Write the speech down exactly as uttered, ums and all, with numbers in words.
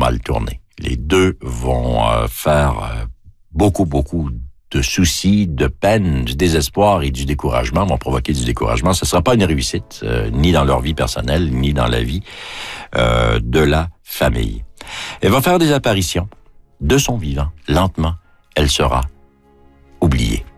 mal tourner. Les deux vont euh, faire euh, beaucoup, beaucoup de soucis, de peine, du désespoir et du découragement, vont provoquer du découragement. Ce ne sera pas une réussite, euh, ni dans leur vie personnelle, ni dans la vie euh, de la famille. Elle va faire des apparitions de son vivant. Lentement, elle sera oubliée.